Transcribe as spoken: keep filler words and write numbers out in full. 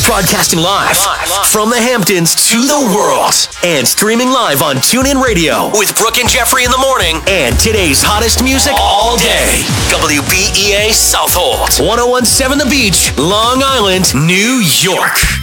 Broadcasting live from the Hamptons to the world. And streaming live on TuneIn Radio with Brooke and Jeffrey in the morning and today's hottest music all day. W B E A Southold. one oh one point seven The Beach, Long Island, New York.